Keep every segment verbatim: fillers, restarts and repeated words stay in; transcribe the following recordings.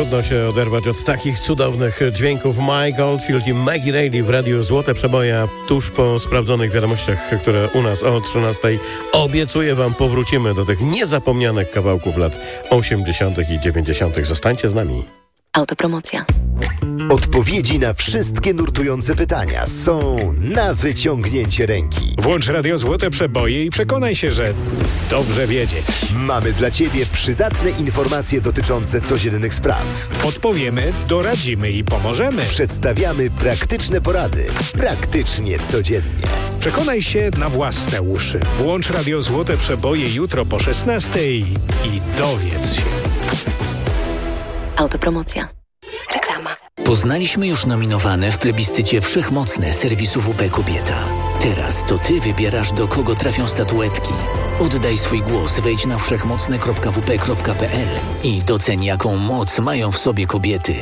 Trudno się oderwać od takich cudownych dźwięków. Mike Oldfield i Maggie Reilly w radiu Złote Przeboje, tuż po sprawdzonych wiadomościach, które u nas o trzynastej. Obiecuję wam, powrócimy do tych niezapomnianych kawałków lat osiemdziesiątych i dziewięćdziesiątych. Zostańcie z nami. Autopromocja. Odpowiedzi na wszystkie nurtujące pytania są na wyciągnięcie ręki. Włącz radio Złote Przeboje i przekonaj się, że dobrze wiedzieć. Mamy dla Ciebie przydatne informacje dotyczące codziennych spraw. Podpowiemy, doradzimy i pomożemy. Przedstawiamy praktyczne porady. Praktycznie codziennie. Przekonaj się na własne uszy. Włącz radio Złote Przeboje jutro po szesnastej i dowiedz się. Autopromocja. Reklama. Poznaliśmy już nominowane w plebiscycie Wszechmocne serwisu W P Kobieta. Teraz to ty wybierasz, do kogo trafią statuetki. Oddaj swój głos, wejdź na wszechmocne kropka w p kropka p l i doceń, jaką moc mają w sobie kobiety.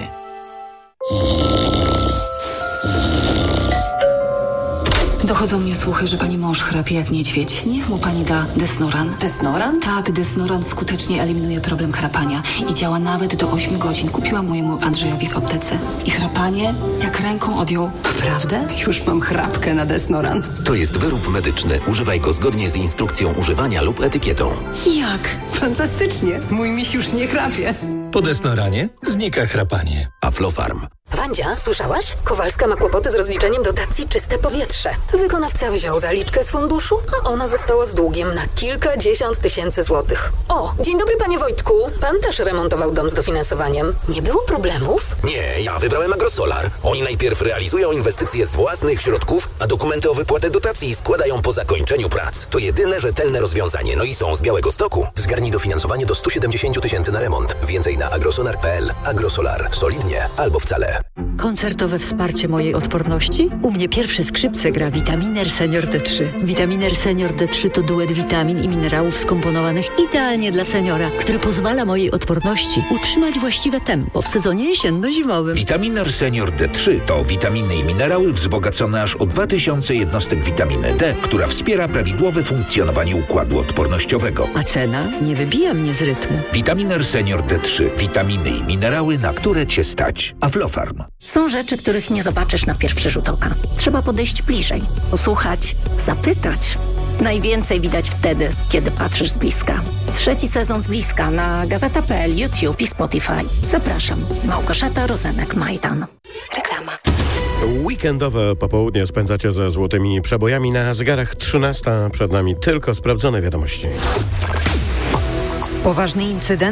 Dochodzą mnie słuchy, że pani mąż chrapie jak niedźwiedź. Niech mu pani da Desnoran. Desnoran? Tak, Desnoran skutecznie eliminuje problem chrapania i działa nawet do ośmiu godzin. Kupiłam mojemu Andrzejowi w aptece. I chrapanie jak ręką odjął. Prawda? Już mam chrapkę na Desnoran. To jest wyrób medyczny. Używaj go zgodnie z instrukcją używania lub etykietą. Jak? Fantastycznie. Mój miś już nie chrapie. Po Desnoranie znika chrapanie. Aflofarm. Wandzia, słyszałaś? Kowalska ma kłopoty z rozliczeniem dotacji Czyste Powietrze. Wykonawca wziął zaliczkę z funduszu, a ona została z długiem na kilkadziesiąt tysięcy złotych. O, dzień dobry panie Wojtku. Pan też remontował dom z dofinansowaniem. Nie było problemów? Nie, ja wybrałem Agrosolar. Oni najpierw realizują inwestycje z własnych środków, a dokumenty o wypłatę dotacji składają po zakończeniu prac. To jedyne rzetelne rozwiązanie, no i są z Białegostoku. Zgarnij dofinansowanie do stu siedemdziesięciu tysięcy na remont. Więcej na agrosolar kropka p l. Agrosolar. Solidnie albo wcale. Koncertowe wsparcie mojej odporności? U mnie pierwsze skrzypce gra Vitaminer Senior D trzy. Vitaminer Senior D trzy to duet witamin i minerałów skomponowanych idealnie dla seniora, który pozwala mojej odporności utrzymać właściwe tempo w sezonie jesienno-zimowym. Vitaminer Senior D trzy to witaminy i minerały wzbogacone aż o dwa tysiące jednostek witaminy D, która wspiera prawidłowe funkcjonowanie układu odpornościowego. A cena nie wybija mnie z rytmu. Vitaminer Senior D trzy. Witaminy i minerały, na które Cię stać. Aflofarm. Są rzeczy, których nie zobaczysz na pierwszy rzut oka. Trzeba podejść bliżej, posłuchać, zapytać. Najwięcej widać wtedy, kiedy patrzysz z bliska. Trzeci sezon z bliska na gazeta kropka p l, YouTube i Spotify. Zapraszam. Małgorzata Rozenek-Majdan. Reklama. Weekendowe popołudnie spędzacie ze złotymi przebojami. Na zegarach trzynasta. Przed nami tylko sprawdzone wiadomości. Poważny incydent